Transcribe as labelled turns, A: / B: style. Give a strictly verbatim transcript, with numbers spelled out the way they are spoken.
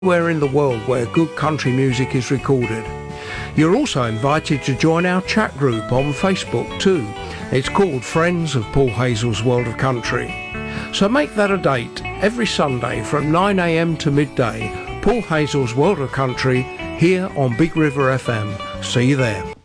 A: anywhere in the world where good country music is recorded. You're also invited to join our chat group on Facebook too. It's called Friends of Paul Hazel's World of Country. So make that a date every Sunday from nine a m to midday. Paul Hazel's World of Country here on Big River F M. See you there.